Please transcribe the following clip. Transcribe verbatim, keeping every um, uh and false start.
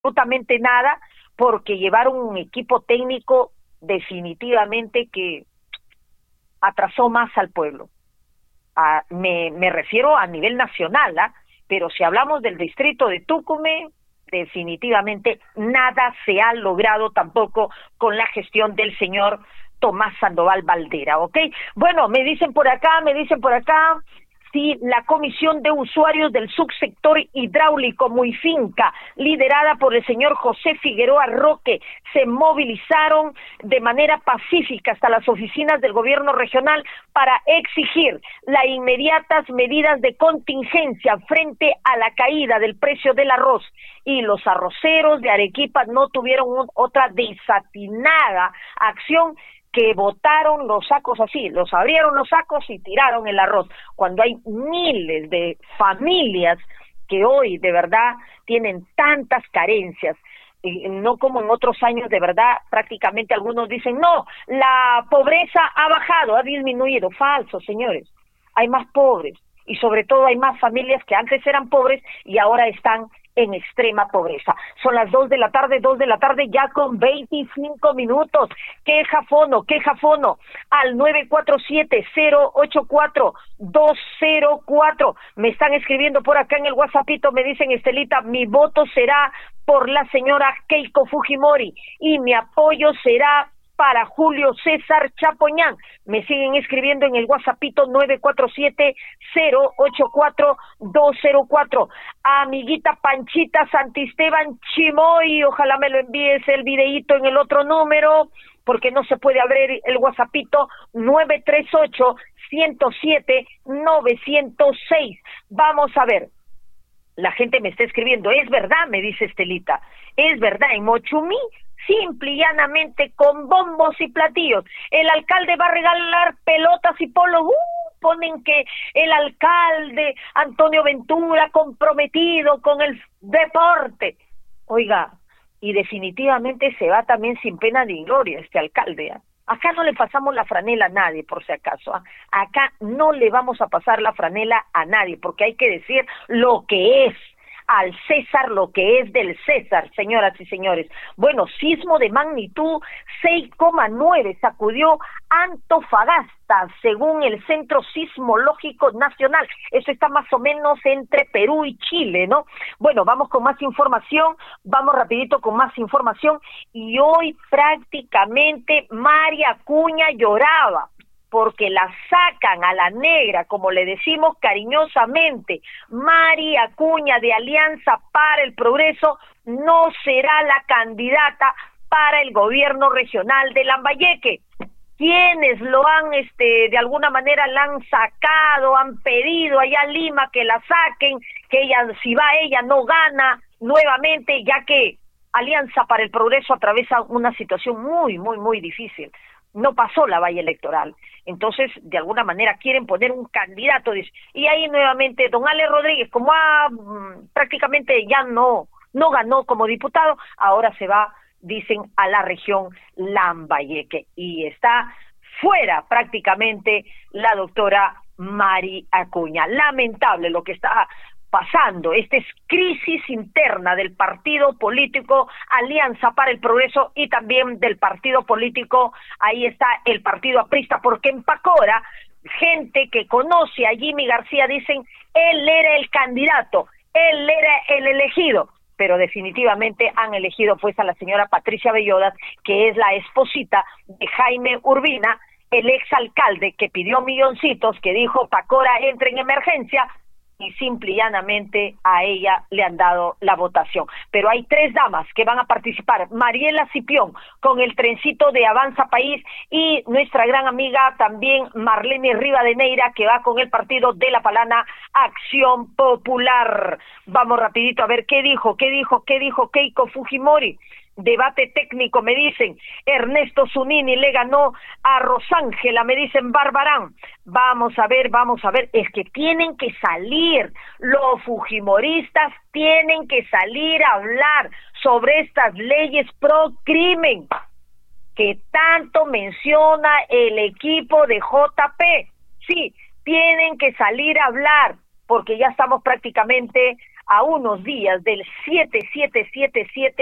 absolutamente nada, porque llevaron un equipo técnico definitivamente que atrasó más al pueblo. A, me, me refiero a nivel nacional, ¿ah? Pero si hablamos del distrito de Tucumán, definitivamente nada se ha logrado tampoco con la gestión del señor Tomás Sandoval Valdera, ¿ok? Bueno, me dicen por acá, me dicen por acá, sí, la Comisión de Usuarios del Subsector Hidráulico Muifinca, liderada por el señor José Figueroa Roque, se movilizaron de manera pacífica hasta las oficinas del gobierno regional para exigir las inmediatas medidas de contingencia frente a la caída del precio del arroz. Y los arroceros de Arequipa no tuvieron un, otra desatinada acción que botaron los sacos así, los abrieron los sacos y tiraron el arroz, cuando hay miles de familias que hoy de verdad tienen tantas carencias, y no como en otros años, de verdad, prácticamente algunos dicen, no, la pobreza ha bajado, ha disminuido. Falso, señores, hay más pobres, y sobre todo hay más familias que antes eran pobres y ahora están en extrema pobreza. Son las dos de la tarde, dos de la tarde ya con veinticinco minutos. Queja fono, queja fono al nueve cuatro siete, cero ocho cuatro, dos cero cuatro. Me están escribiendo por acá en el WhatsAppito, me dicen, Estelita, mi voto será por la señora Keiko Fujimori y mi apoyo será para Julio César Chapoñán. Me siguen escribiendo en el WhatsAppito nueve cuatro siete, cero ocho cuatro, dos cero cuatro. Amiguita Panchita Santisteban Chimoy, ojalá me lo envíes el videíto en el otro número, porque no se puede abrir el WhatsAppito nueve tres ocho, uno cero siete, nueve cero seis. Vamos a ver. La gente me está escribiendo, es verdad, me dice Estelita, es verdad, en Mochumí, simple y llanamente, con bombos y platillos, el alcalde va a regalar pelotas y polos, uh, ponen que el alcalde Antonio Ventura comprometido con el deporte. Oiga, y definitivamente se va también sin pena ni gloria este alcalde, ¿eh? Acá no le pasamos la franela a nadie, por si acaso, ¿eh? Acá no le vamos a pasar la franela a nadie, porque hay que decir lo que es. Al César lo que es del César, señoras y señores. Bueno, sismo de magnitud seis coma nueve sacudió Antofagasta, según el Centro Sismológico Nacional. Eso está más o menos entre Perú y Chile, ¿no? Bueno, vamos con más información, vamos rapidito con más información. Y hoy prácticamente María Acuña lloraba, porque la sacan a la negra, como le decimos cariñosamente. Mari Acuña, de Alianza para el Progreso, no será la candidata para el gobierno regional de Lambayeque. Quienes lo han, este, de alguna manera la han sacado, han pedido allá a Lima que la saquen, que ella, si va ella, no gana nuevamente, ya que Alianza para el Progreso atraviesa una situación muy, muy, muy difícil. No pasó la valla electoral, entonces de alguna manera quieren poner un candidato, y ahí nuevamente don Ale Rodríguez, como ha, prácticamente ya no, no ganó como diputado, ahora se va, dicen, a la región Lambayeque, y está fuera prácticamente la doctora Mari Acuña. Lamentable lo que está pasando. Esta es crisis interna del partido político Alianza para el Progreso y también del partido político, ahí está el partido aprista, porque en Pacora, gente que conoce a Jimmy García dicen, él era el candidato, él era el elegido, pero definitivamente han elegido pues a la señora Patricia Bellodas, que es la esposita de Jaime Urbina, el exalcalde que pidió milloncitos, que dijo Pacora entra en emergencia, y simple y llanamente a ella le han dado la votación. Pero hay tres damas que van a participar, Mariela Cipión con el trencito de Avanza País y nuestra gran amiga también Marlene Rivadeneira, que va con el partido de La Palana Acción Popular. Vamos rapidito a ver qué dijo, qué dijo, qué dijo Keiko Fujimori. Debate técnico, me dicen. Ernesto Zunini le ganó a Rosángela, me dicen Barbarán. Vamos a ver, vamos a ver, es que tienen que salir, los fujimoristas tienen que salir a hablar sobre estas leyes pro crimen que tanto menciona el equipo de J P. Sí, tienen que salir a hablar, porque ya estamos prácticamente a unos días del siete siete siete siete